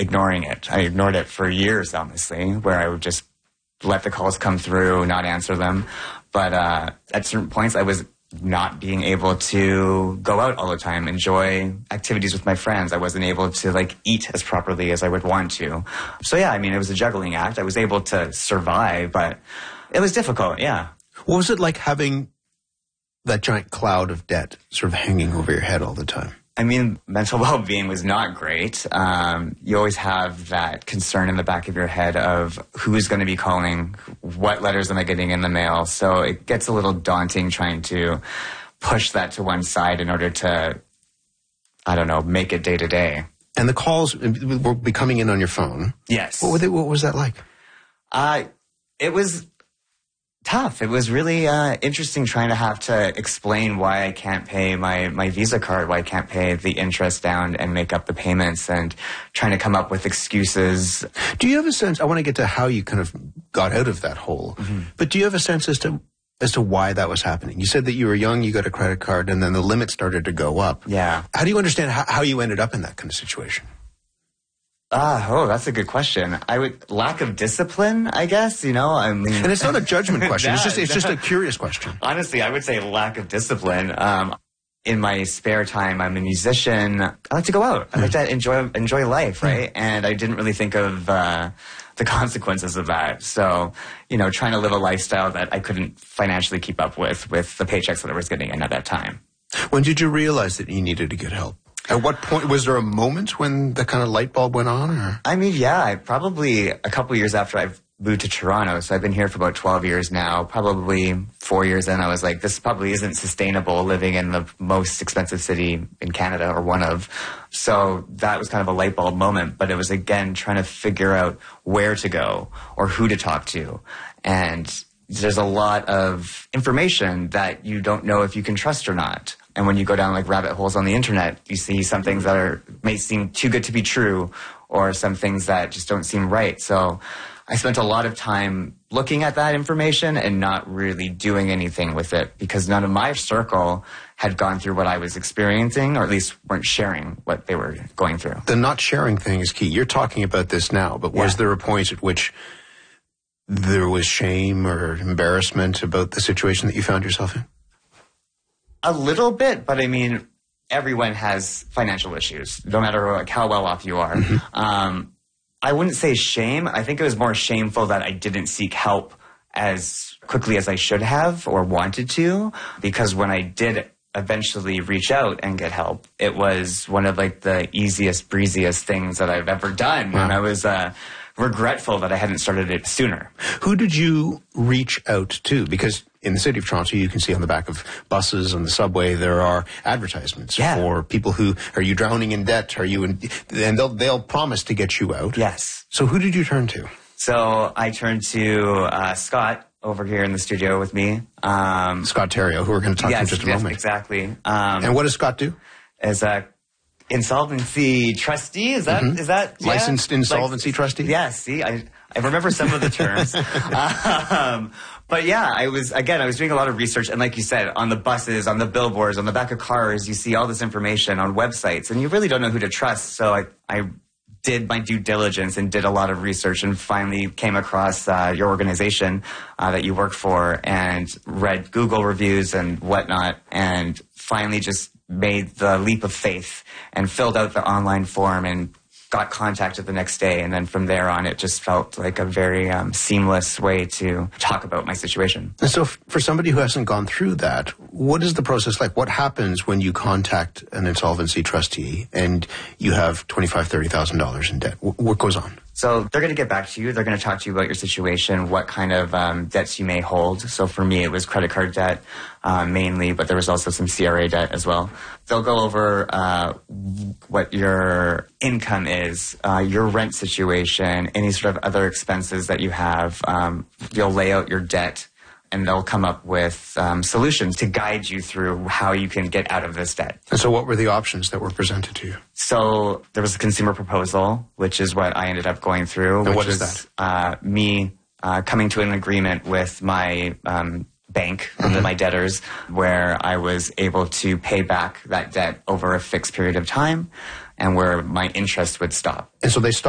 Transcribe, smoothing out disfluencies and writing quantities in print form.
ignoring it. I ignored it for years, honestly, where I would just let the calls come through, not answer them. But at certain points, I was not being able to go out all the time, enjoy activities with my friends. I wasn't able to like eat as properly as I would want to. So yeah, I mean, it was a juggling act. I was able to survive, but it was difficult, yeah. What was it like having that giant cloud of debt sort of hanging over your head all the time? I mean, mental well-being was not great. You always have that concern in the back of your head of who's going to be calling, what letters am I getting in the mail. So it gets a little daunting trying to push that to one side in order to, I don't know, make it day to day. And the calls were coming in on your phone. Yes. What was that like? It was tough. It was really interesting trying to have to explain why I can't pay my Visa card, why I can't pay the interest down and make up the payments, and trying to come up with excuses. Do you have a sense, I want to get to how you kind of got out of that hole, but do you have a sense as to why that was happening? You said that you were young, you got a credit card, and then the limit started to go up. Yeah. How do you understand how you ended up in that kind of situation? That's a good question. Lack of discipline, I guess, I mean. And it's not a judgment question. It's just a curious question. Honestly, I would say lack of discipline. In my spare time, I'm a musician. I like to go out. I like to enjoy life, right? And I didn't really think of the consequences of that. So, trying to live a lifestyle that I couldn't financially keep up with the paychecks that I was getting in at that time. When did you realize that you needed to get help? At what point, was there a moment when the kind of light bulb went on? Or? I mean, yeah, probably a couple years after I've moved to Toronto. So I've been here for about 12 years now. Probably 4 years in, I was like, this probably isn't sustainable living in the most expensive city in Canada, or one of. So that was kind of a light bulb moment. But it was, again, trying to figure out where to go or who to talk to. And there's a lot of information that you don't know if you can trust or not. And when you go down like rabbit holes on the internet, you see some things that may seem too good to be true, or some things that just don't seem right. So I spent a lot of time looking at that information and not really doing anything with it, because none of my circle had gone through what I was experiencing, or at least weren't sharing what they were going through. The not sharing thing is key. You're talking about this now, but was there a point at which there was shame or embarrassment about the situation that you found yourself in? A little bit, but I mean, everyone has financial issues, no matter how well off you are. I wouldn't say shame. I think it was more shameful that I didn't seek help as quickly as I should have or wanted to, because when I did eventually reach out and get help, it was one of like the easiest, breeziest things that I've ever done. Wow. And I was regretful that I hadn't started it sooner. Who did you reach out to? Because in the city of Toronto, you can see on the back of buses and the subway, there are advertisements for people who, are you drowning in debt? Are you in, and they'll promise to get you out. Yes. So who did you turn to? So I turned to Scott over here in the studio with me. Scott Theriault, who we're going to talk to in just a moment. Exactly. And what does Scott do? As a insolvency trustee, is that licensed insolvency trustee? Yeah, see, I remember some of the terms. But yeah, I was doing a lot of research, and like you said, on the buses, on the billboards, on the back of cars, you see all this information on websites, and you really don't know who to trust. So I did my due diligence and did a lot of research, and finally came across your organization that you work for, and read Google reviews and whatnot, and finally just made the leap of faith and filled out the online form and got contacted the next day. And then from there on, it just felt like a very seamless way to talk about my situation. And so for somebody who hasn't gone through that, what is the process like? What happens when you contact an insolvency trustee and you have $25,000, $30,000 in debt? What goes on? So they're going to get back to you. They're going to talk to you about your situation, what kind of debts you may hold. So for me, it was credit card debt mainly, but there was also some CRA debt as well. They'll go over what your income is, your rent situation, any sort of other expenses that you have. You'll lay out your debt, and they'll come up with solutions to guide you through how you can get out of this debt. And so what were the options that were presented to you? So there was a consumer proposal, which is what I ended up going through. And what is that? Me coming to an agreement with my bank, with my debtors, where I was able to pay back that debt over a fixed period of time, and where my interest would stop. And so they stopped